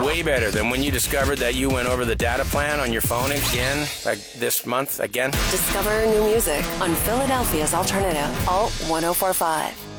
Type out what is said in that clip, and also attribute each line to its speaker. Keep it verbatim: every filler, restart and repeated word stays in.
Speaker 1: Way better than when you discovered that you went over the data plan on your phone again, like this month again.
Speaker 2: Discover new music on Philadelphia's Alternative, Alt one oh four point five.